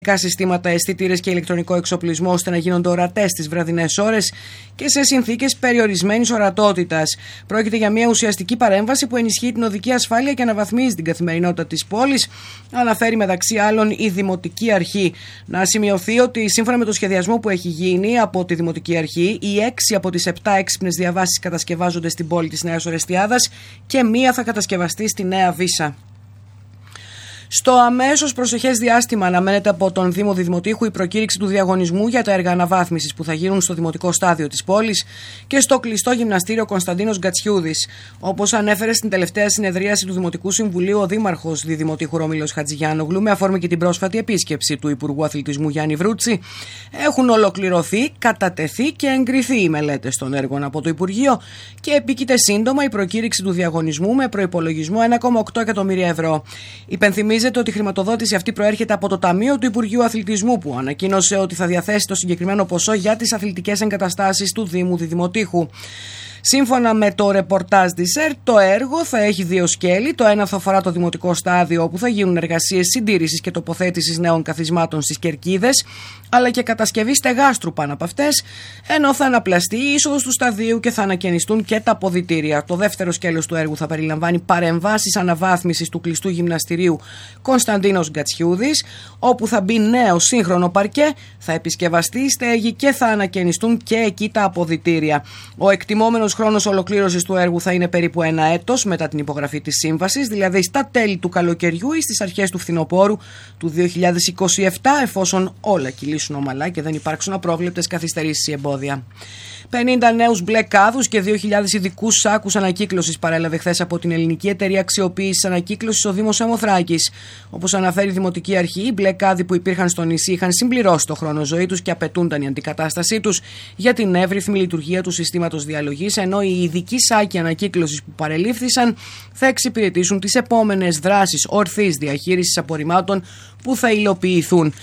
συστήματα, αισθητήρες και ηλεκτρονικό εξοπλισμό ώστε να γίνονται ορατές τις βραδινές ώρες και σε συνθήκες περιορισμένης ορατότητας. Πρόκειται για μια ουσιαστική παρέμβαση που ενισχύει την οδική ασφάλεια και αναβαθμίζει την καθημερινότητα της πόλης, αναφέρει μεταξύ άλλων η Δημοτική Αρχή. Να σημειωθεί ότι σύμφωνα με το σχεδιασμό που έχει γίνει από τη Δημοτική Αρχή, οι 6 από τις 7 έξυπνες διαβάσεις κατασκευάζονται στην πόλη της Νέας Ορεστιάδας και μία θα κατασκευαστεί στη Νέα Βύσσα. Στο αμέσως προσεχές διάστημα αναμένεται από τον Δήμο Διδημοτήχου η προκήρυξη του διαγωνισμού για τα έργα αναβάθμισης που θα γίνουν στο δημοτικό στάδιο της πόλης και στο κλειστό γυμναστήριο Κωνσταντίνος Γκατσιούδης. Όπως ανέφερε στην τελευταία συνεδρίαση του Δημοτικού Συμβουλίου ο Δήμαρχος Διδημοτήχου Ρωμήλος Χατζηγιάννογλου, με αφορμή και την πρόσφατη επίσκεψη του Υπουργού Αθλητισμού Γιάννη Βρούτση, έχουν ολοκληρωθεί, κατατεθεί και εγκριθεί οι μελέτες των έργων από το Υπουργείο και επίκειται σύντομα η προκήρυξη του διαγωνισμού με προϋπολογισμό 1,8 εκατομμύρια ευρώ. Υπενθυμίζεται ότι η χρηματοδότηση αυτή προέρχεται από το Ταμείο του Υπουργείου Αθλητισμού, που ανακοίνωσε ότι θα διαθέσει το συγκεκριμένο ποσό για τις αθλητικές εγκαταστάσεις του Δήμου Διδημοτήχου. Σύμφωνα με το ρεπορτάζ της ΕΡΤ, το έργο θα έχει 2 σκέλη. Το ένα θα αφορά το δημοτικό στάδιο, όπου θα γίνουν εργασίες συντήρησης και τοποθέτησης νέων καθισμάτων στις κερκίδες, αλλά και κατασκευή στεγάστρου πάνω από αυτές, ενώ θα αναπλαστεί η είσοδος του σταδίου και θα ανακαινιστούν και τα αποδυτήρια. Το δεύτερο σκέλος του έργου θα περιλαμβάνει παρεμβάσεις αναβάθμισης του κλειστού γυμναστηρίου Κωνσταντίνος Γκατσιούδης, όπου θα μπει νέο σύγχρονο παρκέ, θα επισκευαστεί η στέγη και θα ανακαινιστούν και εκεί τα αποδυτήρια. Ο εκτιμόμενος χρόνος ολοκλήρωσης του έργου θα είναι περίπου 1 έτος μετά την υπογραφή της σύμβασης, δηλαδή στα τέλη του καλοκαιριού ή στις αρχές του φθινοπόρου του 2027, εφόσον όλα κυλήσουν ομαλά και δεν υπάρξουν απρόβλεπτες καθυστερήσεις ή εμπόδια. 50 νέους μπλε κάδους και 2.000 ειδικούς σάκους ανακύκλωσης παρέλαβε χθες από την Ελληνική Εταιρεία Αξιοποίησης Ανακύκλωσης ο Δήμος Σαμοθράκης. Όπως αναφέρει η Δημοτική Αρχή, οι μπλε κάδοι που υπήρχαν στο νησί είχαν συμπληρώσει το χρόνο ζωής τους και απαιτούνταν η αντικατάστασή τους για την εύρυθμη λειτουργία του συστήματος διαλογής, ενώ οι ειδικοί σάκοι ανακύκλωσης που παρελήφθησαν θα εξυπηρετήσουν τις επόμενες δράσεις ορθής διαχείρισης απορριμμάτων που θα υλοποιηθούν.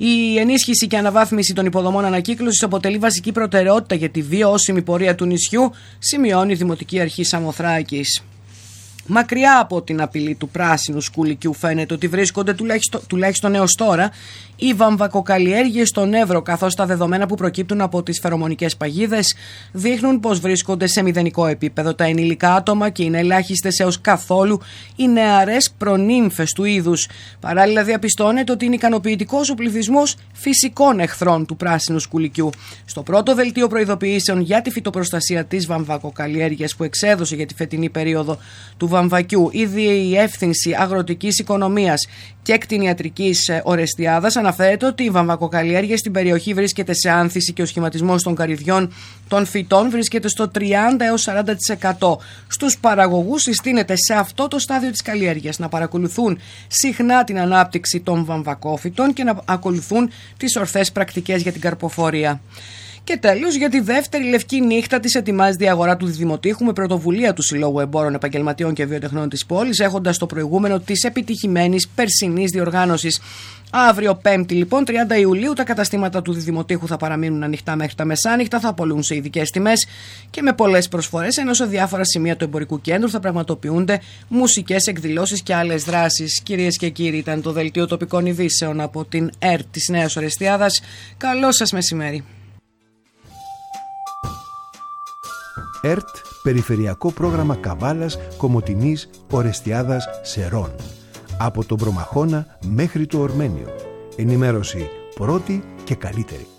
Η ενίσχυση και αναβάθμιση των υποδομών ανακύκλωσης αποτελεί βασική προτεραιότητα για τη βιώσιμη πορεία του νησιού, σημειώνει η Δημοτική Αρχή Σαμοθράκης. Μακριά από την απειλή του πράσινου σκουλικιού φαίνεται ότι βρίσκονται τουλάχιστον έως τώρα οι βαμβακοκαλλιέργειες στον Εύρο, καθώς τα δεδομένα που προκύπτουν από τις φερομονικές παγίδες δείχνουν πως βρίσκονται σε μηδενικό επίπεδο τα ενήλικα άτομα και είναι ελάχιστες έως καθόλου οι νεαρές προνύμφες του είδους. Παράλληλα, διαπιστώνεται ότι είναι ικανοποιητικός ο πληθυσμός φυσικών εχθρών του πράσινου σκουλικιού. Στο πρώτο δελτίο προειδοποιήσεων για τη φυτοπροστασία της βαμβακοκαλλιέργειας που εξέδωσε για τη φετινή περίοδο του βαμβακιού η Διεύθυνση Αγροτικής Οικονομίας και Κτηνιατρικής Ορεστιάδας, αναφέρεται ότι η βαμβακοκαλλιέργεια στην περιοχή βρίσκεται σε άνθηση και ο σχηματισμός των καρυδιών των φυτών βρίσκεται στο 30 έως 40%. Στους παραγωγούς συστήνεται σε αυτό το στάδιο της καλλιέργειας να παρακολουθούν συχνά την ανάπτυξη των βαμβακόφυτων και να ακολουθούν τις ορθές πρακτικές για την καρποφορία. Και τέλος, για τη δεύτερη λευκή νύχτα της ετοιμάζεται η αγορά του Διδημοτήχου με πρωτοβουλία του Συλλόγου Εμπόρων Επαγγελματιών και Βιοτεχνών της πόλης, έχοντας το προηγούμενο της επιτυχημένης περσινής διοργάνωσης. Αύριο 5η λοιπόν, 30 Ιουλίου, τα καταστήματα του Διδημοτήχου θα παραμείνουν ανοιχτά μέχρι τα μεσάνυχτα, θα απολύουν σε ειδικές τιμές και με πολλές προσφορές, ενώ σε διάφορα σημεία του εμπορικού κέντρου θα πραγματοποιούνται μουσικές εκδηλώσεις και άλλες δράσεις. Κυρίες και κύριοι, ήταν το Δελτίο Τοπικών Ειδήσεων από την ΕΡΤ της Νέας Ορεστιάδας. Καλό σας μεσημέρι. ΕΡΤ, Περιφερειακό Πρόγραμμα Καβάλας, Κομοτηνής, Ορεστιάδας, Σερών. Από τον Προμαχώνα μέχρι το Ορμένιο. Ενημέρωση πρώτη και καλύτερη.